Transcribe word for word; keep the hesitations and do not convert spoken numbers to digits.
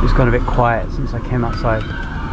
It's gone a bit quiet since I came outside.